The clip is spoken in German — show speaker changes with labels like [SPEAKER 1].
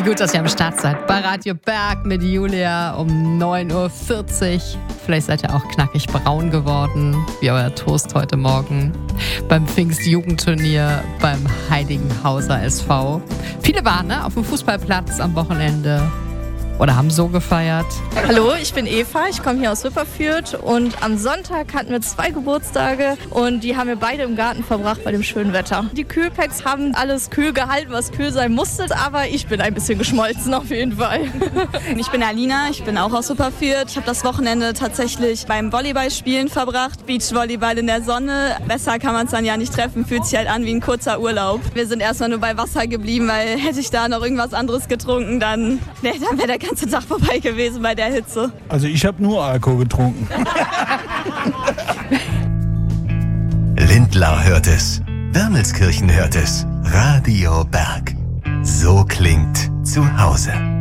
[SPEAKER 1] Gut, dass ihr am Start seid. Bei Radio Berg mit Julia um 9.40 Uhr. Vielleicht seid ihr auch knackig braun geworden, wie euer Toast heute Morgen. Beim Pfingstjugendturnier beim Heiligenhauser SV. Viele waren auf dem Fußballplatz am Wochenende oder haben so gefeiert.
[SPEAKER 2] Hallo, ich bin Eva, ich komme hier aus Wipperfürth und am Sonntag hatten wir 2 Geburtstage und die haben wir beide im Garten verbracht bei dem schönen Wetter. Die Kühlpacks haben alles kühl gehalten, was kühl sein musste, aber ich bin ein bisschen geschmolzen auf jeden Fall.
[SPEAKER 3] Ich bin Alina, ich bin auch aus Wipperfürth. Ich habe das Wochenende tatsächlich beim Volleyballspielen verbracht. Beachvolleyball in der Sonne. Besser kann man es dann ja nicht treffen, fühlt sich halt an wie ein kurzer Urlaub. Wir sind erstmal nur bei Wasser geblieben, weil hätte ich da noch irgendwas anderes getrunken, dann wäre der ganze Tag vorbei gewesen bei der Hitze.
[SPEAKER 4] Also ich habe nur Alkohol getrunken.
[SPEAKER 5] Lindlar hört es. Wermelskirchen hört es. Radio Berg. So klingt zu Hause.